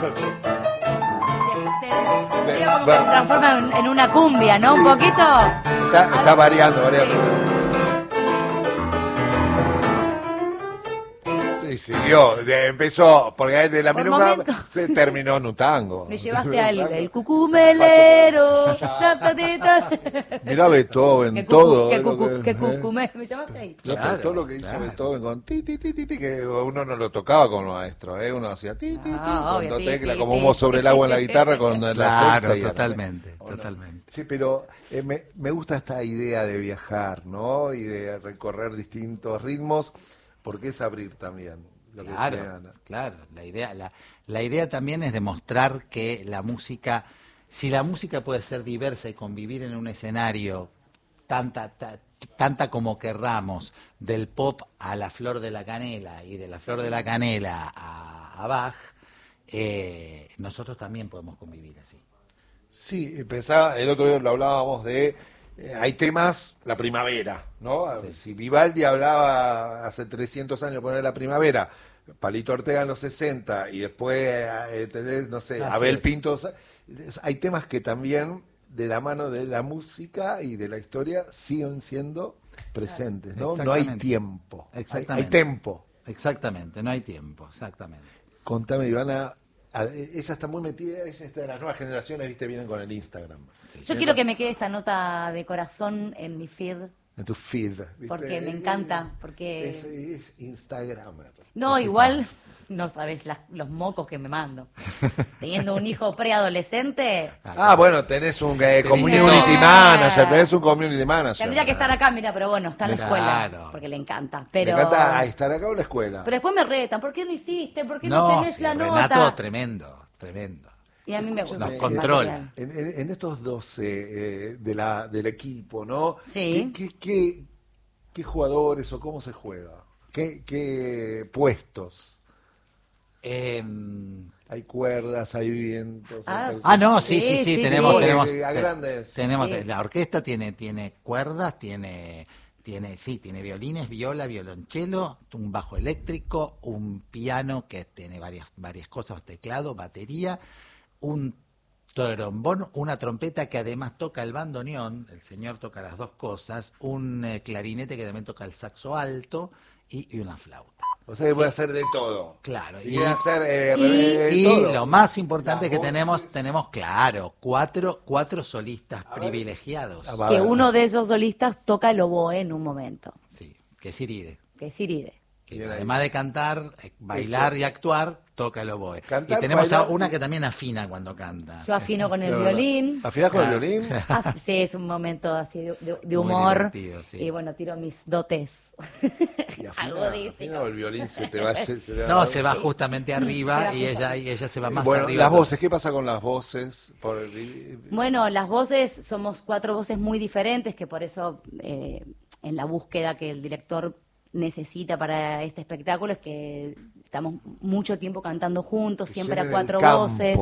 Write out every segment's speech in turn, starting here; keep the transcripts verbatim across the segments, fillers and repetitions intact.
así. Se, se, se como que se transforma en, en una cumbia, ¿no? Sí. Un poquito. Está, está variando, variando. Sí. Y siguió, de, empezó, porque de la milonga se terminó en un tango. Me llevaste al el cucumelero. Mirá Beethoven, que todo. Que, cucu, que, que cucumé, me llamaste ahí. No, claro, todo lo que hizo claro. Beethoven con ti, ti, ti, ti, ti, que uno no lo tocaba con los maestros, ¿eh? Uno hacía ti, ti, ti, ah, con dos teclas, como humo sobre el agua en la guitarra con la claro, sexta. Totalmente, y totalmente. Sí, pero eh, me, me gusta esta idea de viajar, ¿no? Y de recorrer distintos ritmos. Porque es abrir también lo claro, que sea. Claro, la idea, la, la idea también es demostrar que la música, si la música puede ser diversa y convivir en un escenario tanta, ta, tanta como querramos, del pop a la Flor de la Canela y de la Flor de la Canela a, a Bach, eh, nosotros también podemos convivir así. Sí, pensaba, el otro día lo hablábamos de Eh, hay temas, la primavera, ¿no? Sí. Si Vivaldi hablaba hace trescientos años poner la primavera, Palito Ortega en los sesenta y después, eh, ¿entendés? No sé, así Abel es. Pinto, hay temas que también de la mano de la música y de la historia siguen siendo presentes, ¿no? No hay tiempo, hay, hay tempo. Exactamente, no hay tiempo, exactamente. Contame, Ivana. Ella está muy metida, ella está de las nuevas generaciones, viste, vienen con el Instagram. Sí, Yo quiero con... que me quede esta nota de corazón en mi feed. En tu feed, ¿viste? Porque me encanta, porque... Es, es Instagramer. No, es igual, Instagram. No sabes las, los mocos que me mando. Teniendo un hijo preadolescente... Ah, bueno, tenés un eh, community manager, tenés un community manager. Tendría que estar acá, mira, pero bueno, está en la escuela, claro. Porque le encanta. Pero... Le encanta estar acá o en la escuela. Pero después me retan, ¿por qué no hiciste? ¿Por qué no, no tenés sí, la Renato, nota? Renato, tremendo, tremendo. Y a mí me gusta. Nos controla. En, en, en estos doce eh, de la, del equipo, ¿no? Sí. ¿Qué, qué, qué, qué jugadores o cómo se juega? ¿Qué, qué puestos? Eh, hay cuerdas, hay vientos. Ah, hay ah no, sí, sí, sí, sí, sí tenemos, sí. tenemos, a grandes. tenemos, sí. La orquesta tiene, tiene cuerdas, tiene, tiene, sí, tiene violines, viola, violonchelo, un bajo eléctrico, un piano que tiene varias, varias cosas, teclado, batería, un trombón, una trompeta que además toca el bandoneón, el señor toca las dos cosas, un eh, clarinete que también toca el saxo alto y, y una flauta. O sea que sí. puede hacer de todo. Claro. Si y hacer, eh, y, eh, y todo. Lo más importante Las es que voces. tenemos, tenemos, claro, cuatro, cuatro solistas a privilegiados. Ver, que uno de esos solistas toca el oboe en un momento. Sí, que es Iride. Que es Iride. Que además de cantar, bailar Eso. y actuar, toca el oboe. Cantar, y tenemos bailar, a una sí. que también afina cuando canta. Yo afino con el violín. ¿Afinás con ah. el violín? Ah, sí, es un momento así de, de, de humor. Sí. Y bueno, tiro mis dotes. Y afina, afina o el violín se te va... Se, se no, se va justamente arriba y ella, y ella se va más bueno, arriba. Las voces, ¿qué pasa con las voces? Por el... Bueno, las voces, somos cuatro voces muy diferentes, que por eso eh, en la búsqueda que el director necesita para este espectáculo es que estamos mucho tiempo cantando juntos, siempre a cuatro voces.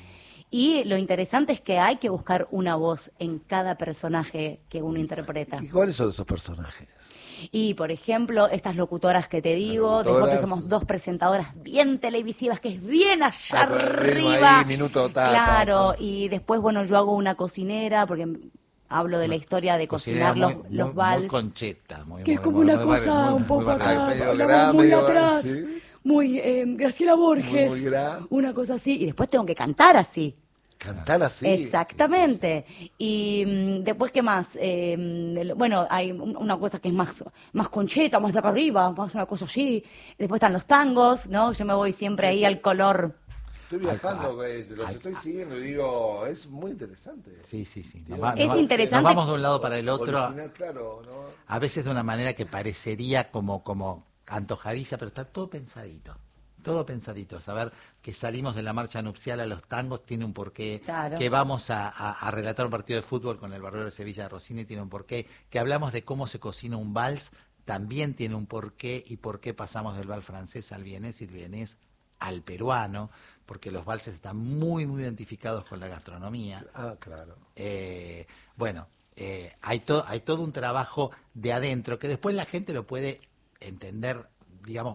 Y lo interesante es que hay que buscar una voz en cada personaje que uno interpreta. ¿Y cuáles son esos personajes? Y, por ejemplo, estas locutoras que te digo, después que somos dos presentadoras bien televisivas, que es bien allá ah, arriba. Ahí, minuto, ta, claro, ta, ta. Y después, bueno, yo hago una cocinera, porque... hablo de la historia de cocinar muy, los, los muy, vals. Muy concheta. Muy, que muy, es como muy, una muy, cosa muy, un poco muy, acá, medio hablamos gra, muy medio atrás, ¿sí? muy eh, Graciela Borges, muy, muy una cosa así. Y después tengo que cantar así. Cantar así. Exactamente. Sí, sí, sí. Y mm, después, ¿qué más? Eh, bueno, hay una cosa que es más, más concheta, más de acá arriba, más una cosa así. Después están los tangos, ¿no? Yo me voy siempre ahí al color... Estoy viajando, al, los al, estoy siguiendo y digo, es muy interesante. Sí, sí, sí. Nos va, es nos interesante. Nos vamos de un lado para el otro. Original, claro, ¿no? A veces de una manera que parecería como, como antojadiza, pero está todo pensadito. Todo pensadito. Saber que salimos de la marcha nupcial a los tangos tiene un porqué. Claro. Que vamos a, a, a relatar un partido de fútbol con el Barbero de Sevilla de Rossini tiene un porqué. Que hablamos de cómo se cocina un vals también tiene un porqué. Y por qué pasamos del vals francés al vienés y el vienés al peruano, porque los valses están muy, muy identificados con la gastronomía. Ah, claro. Eh, bueno, eh, hay, to, hay todo un trabajo de adentro que después la gente lo puede entender, digamos,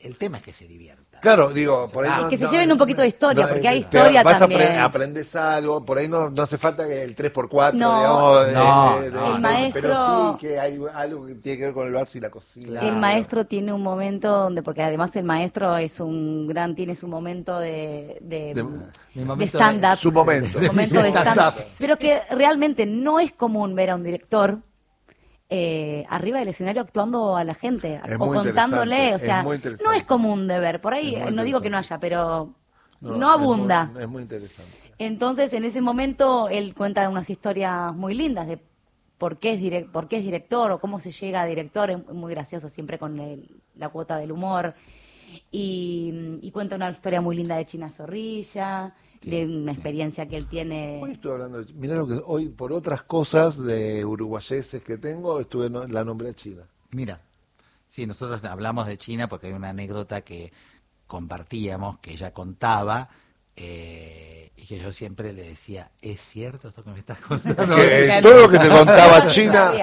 el tema es que se divierta. Claro, digo, por ahí Ah, no, que se no, lleven un poquito de historia, no, porque hay te- historia vas también. A apre- aprendes algo, por ahí no, no hace falta que el tres por cuatro, No. digamos, de- No, de- no, de- El maestro- pero sí que hay algo que tiene que ver con el Barça y la cocina. Claro. El maestro tiene un momento donde, porque además el maestro es un gran, tiene su momento de, de, De- Mi de momento stand-up. Su momento. Su momento de stand-up. Stand-up. Pero que realmente no es común ver a un director eh, arriba del escenario actuando a la gente Es o muy contándole. O interesante, sea, es muy interesante. no es común de ver. Por ahí, Es muy no digo que no interesante. haya, pero no, es abunda. muy- Es muy, interesante. Entonces, en ese momento, él cuenta unas historias muy lindas de por qué es, direc- por qué es director o cómo se llega a director. Es muy gracioso, siempre con el- la cuota del humor. Y, y cuenta una historia muy linda de China Zorrilla, de una experiencia que él tiene. Hoy estuve hablando, de, mirá lo que hoy por otras cosas de uruguayeses que tengo, estuve no- la nombré a China. Mira, sí, nosotros hablamos de China porque hay una anécdota que compartíamos, que ella contaba, eh, y que yo siempre le decía, ¿es cierto esto que me estás contando? Que, eh, todo lo que te contaba China